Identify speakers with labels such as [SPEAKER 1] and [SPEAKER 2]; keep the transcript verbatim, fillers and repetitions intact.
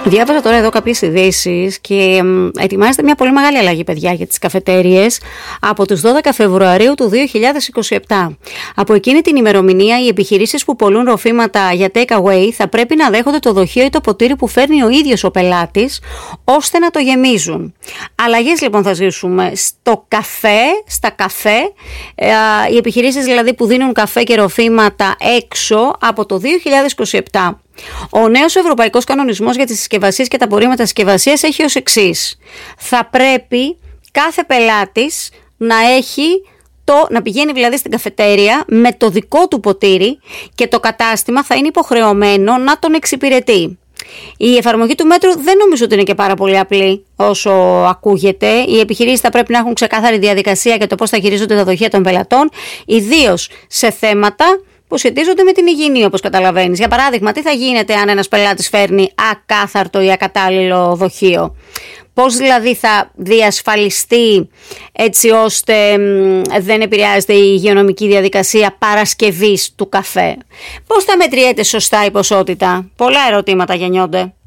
[SPEAKER 1] Διάβαζα τώρα εδώ κάποιες ειδήσεις και ετοιμάζεται μια πολύ μεγάλη αλλαγή, παιδιά, για τις καφετέριες από τους δώδεκα Φεβρουαρίου του δύο χιλιάδες είκοσι επτά. Από εκείνη την ημερομηνία, οι επιχειρήσεις που πωλούν ροφήματα για take away θα πρέπει να δέχονται το δοχείο ή το ποτήρι που φέρνει ο ίδιος ο πελάτης, ώστε να το γεμίζουν. Αλλαγές λοιπόν θα ζήσουμε στο καφέ, στα καφέ, οι επιχειρήσεις δηλαδή που δίνουν καφέ και ροφήματα έξω από το δύο χιλιάδες είκοσι επτά. Ο νέος ευρωπαϊκός κανονισμός για τις συσκευασίες και τα απορρίμματα συσκευασίας έχει ως εξής. Θα πρέπει κάθε πελάτης να έχει το, να πηγαίνει δηλαδή στην καφετέρια με το δικό του ποτήρι και το κατάστημα θα είναι υποχρεωμένο να τον εξυπηρετεί. Η εφαρμογή του μέτρου δεν νομίζω ότι είναι και πάρα πολύ απλή όσο ακούγεται. Οι επιχειρήσεις θα πρέπει να έχουν ξεκάθαρη διαδικασία για το πώς θα χειρίζονται τα δοχεία των πελατών, ιδίως σε θέματα που σχετίζονται με την υγιεινή, όπως καταλαβαίνεις. Για παράδειγμα, τι θα γίνεται αν ένας πελάτης φέρνει ακάθαρτο ή ακατάλληλο δοχείο. Πώς δηλαδή θα διασφαλιστεί έτσι ώστε δεν επηρεάζεται η υγειονομική διαδικασία παρασκευής του καφέ. Πώς θα μετριέται σωστά η ποσότητα. Πολλά ερωτήματα γεννιόνται.